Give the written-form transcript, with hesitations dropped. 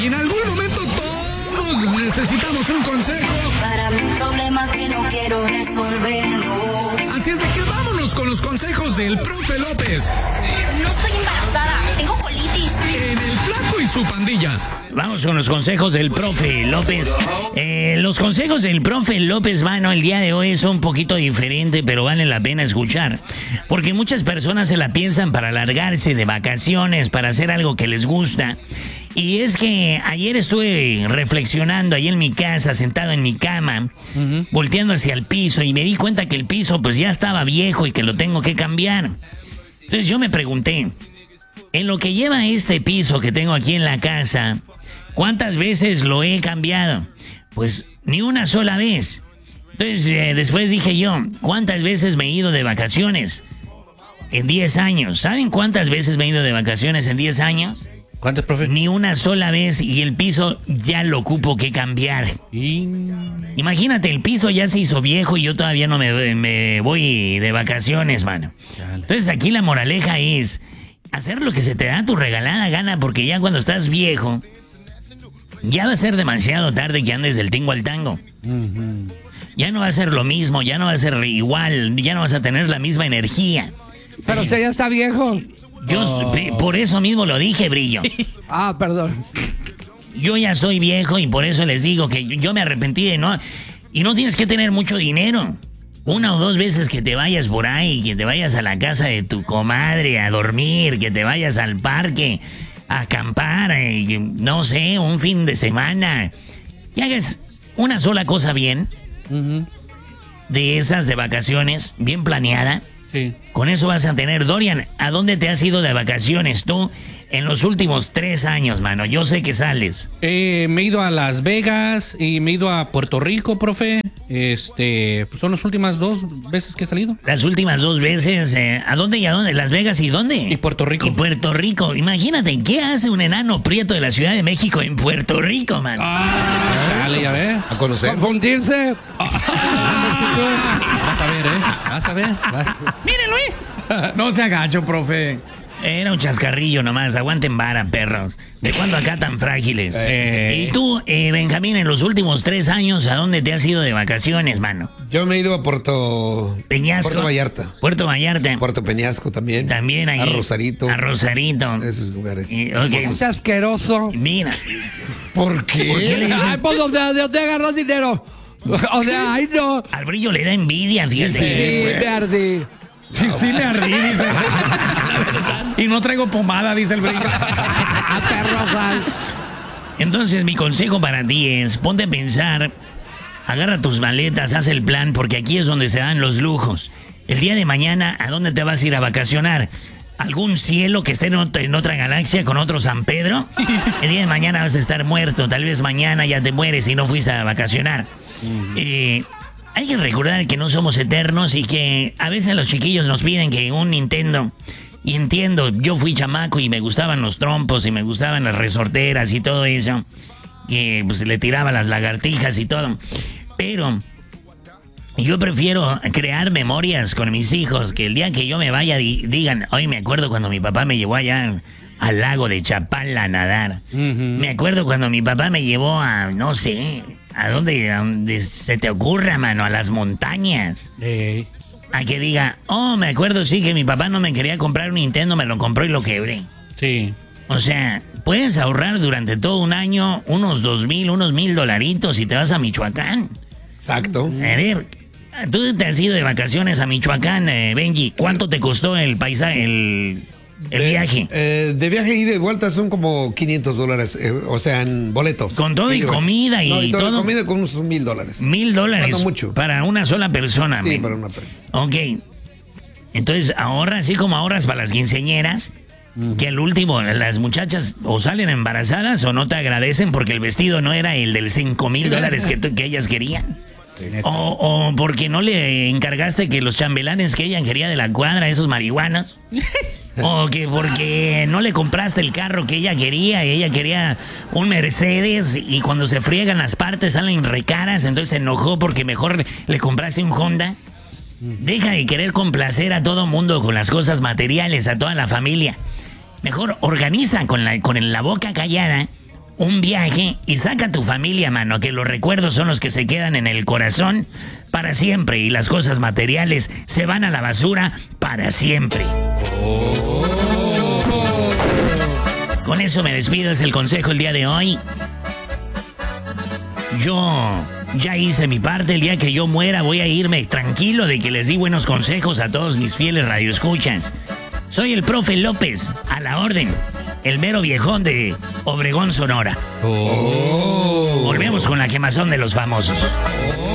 Y en algún momento todos necesitamos un consejo. Para un problema que no quiero resolverlo. Así es de que vámonos con los consejos del profe López. No estoy embarazada, tengo colitis. En El Flaco y su pandilla. Vamos con los consejos del profe López. Los consejos del profe López, mano, el día de hoy son un poquito diferente, pero vale la pena escuchar. Porque muchas personas se la piensan para largarse de vacaciones, para hacer algo que les gusta. Y es que ayer estuve reflexionando ahí en mi casa, sentado en mi cama, volteando hacia el piso, y me di cuenta que el piso pues ya estaba viejo y que lo tengo que cambiar. Entonces yo me pregunté, en lo que lleva este piso que tengo aquí en la casa, ¿cuántas veces lo he cambiado? Pues ni una sola vez. Entonces después dije yo, ¿cuántas veces me he ido de vacaciones? En 10 años. ¿Saben cuántas veces me he ido de vacaciones en 10 años? ¿Cuántas, profe? Ni una sola vez, y el piso ya lo ocupo que cambiar. Imagínate, el piso ya se hizo viejo y yo todavía no me voy de vacaciones, mano. Entonces aquí la moraleja es hacer lo que se te da tu regalada gana, porque ya cuando estás viejo, ya va a ser demasiado tarde que andes del tingo al tango. Ya no va a ser lo mismo, ya no va a ser igual, ya no vas a tener la misma energía. Pero usted ya está viejo. Yo por eso mismo lo dije, Brillo. Ah, perdón. Yo ya soy viejo y por eso les digo que yo me arrepentí de no... Y no tienes que tener mucho dinero. 1 o 2 veces que te vayas por ahí, que te vayas a la casa de tu comadre a dormir, que te vayas al parque a acampar, no sé, un fin de semana. Y hagas una sola cosa bien, de esas de vacaciones, bien planeada. Sí. Con eso vas a tener. Dorian, ¿a dónde te has ido de vacaciones tú en los últimos 3 años, mano? Yo sé que sales. Me he ido a Las Vegas y me he ido a Puerto Rico, profe. Pues son las últimas 2 veces que he salido. Las últimas 2 veces, ¿a dónde y a dónde? ¿Las Vegas y dónde? Y Puerto Rico. Y Puerto Rico. Imagínate, ¿qué hace un enano prieto de la Ciudad de México en Puerto Rico, man? Chale, ya ves. A conocer. Confundirse. Vas a ver, Vas a ver. ¡Mírenlo, No se agacho, profe. Era un chascarrillo nomás, aguanten vara, perros. ¿De cuándo acá tan frágiles? Y tú, Benjamín, en los últimos 3 años, ¿a dónde te has ido de vacaciones, mano? Yo me he ido a Puerto Vallarta. Puerto Vallarta. Puerto Peñasco también. También ahí. A Rosarito. A Rosarito. Esos lugares. Es asqueroso. Mira. ¿Por qué? ¿Por qué le dices? Ay, pues ¿dónde agarró dinero? O sea, ay no. Al Brillo le da envidia, fíjate. Sí, me ardí. Sí le ardí, dice. Y no traigo pomada, dice el Brillo. Perro. Entonces, mi consejo para ti es, ponte a pensar, agarra tus maletas, haz el plan, porque aquí es donde se dan los lujos. El día de mañana, ¿a dónde te vas a ir a vacacionar? ¿Algún cielo que esté en otra galaxia con otro San Pedro? El día de mañana vas a estar muerto, tal vez mañana ya te mueres y no fuiste a vacacionar. Hay que recordar que no somos eternos y que a veces los chiquillos nos piden que un Nintendo. Y entiendo, yo fui chamaco y me gustaban los trompos y me gustaban las resorteras y todo eso. Que pues le tiraba las lagartijas y todo. Pero yo prefiero crear memorias con mis hijos, que el día que yo me vaya digan, hoy me acuerdo cuando mi papá me llevó allá al lago de Chapala a nadar. Me acuerdo cuando mi papá me llevó a, no sé, a donde se te ocurra, mano, a las montañas. A que diga, oh, me acuerdo, sí, que mi papá no me quería comprar un Nintendo, me lo compró y lo quebré. Sí. O sea, puedes ahorrar durante todo un año unos $1,000 y te vas a Michoacán. Exacto. A ver, tú te has ido de vacaciones a Michoacán, Benji. ¿Cuánto te costó el paisaje, el viaje? De viaje y de vuelta son como $500, o sea, en boletos. Con todo y comida y todo. Comida con unos $1,000. $1,000. No mucho. Para una sola persona. Sí, para una persona. Ok. Entonces ahorras, así como ahorras para las quinceañeras, que al último las muchachas o salen embarazadas o no te agradecen porque el vestido no era el del $5,000 que ellas querían. O porque no le encargaste que los chambelanes que ella quería de la cuadra, esos marihuanos. O que porque no le compraste el carro que ella quería un Mercedes y cuando se friegan las partes salen recaras, entonces se enojó porque mejor le compraste un Honda. Deja de querer complacer a todo mundo con las cosas materiales, a toda la familia. Mejor organiza con la boca callada un viaje y saca a tu familia, mano, que los recuerdos son los que se quedan en el corazón para siempre y las cosas materiales se van a la basura para siempre. Con eso me despido, es el consejo el día de hoy. Yo ya hice mi parte, el día que yo muera voy a irme tranquilo de que les di buenos consejos a todos mis fieles radioescuchas. Soy el profe López, a la orden, el mero viejón de Obregón, Sonora. Volvemos con la quemazón de los famosos.